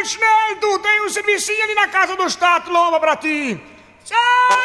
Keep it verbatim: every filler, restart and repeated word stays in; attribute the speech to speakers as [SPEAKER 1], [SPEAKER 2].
[SPEAKER 1] schnell, du, tem um servicinho ali na casa do Stato Lomba pra ti. Sai!